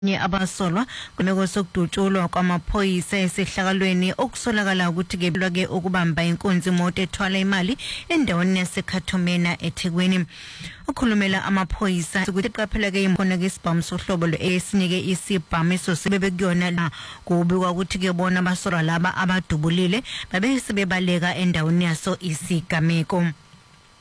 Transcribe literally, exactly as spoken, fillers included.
nye abasolwa kumeko sokudutshulwa kwamaphoyisa esehlakalweni okusolakala ukuthi ke ke ukubamba inkunzi imoto ethwala imali endaweni yaseKhathomena eThekwini. Ukhulumela amaphoyisa ukuthi qaphela ke imphona ke isibhamu sohlobo esinike isibhamu esosibebe kuyona la kubikwa ukuthi ke bona abasolwa laba abadubulile babe sebebaleka endaweni yaso isigameko.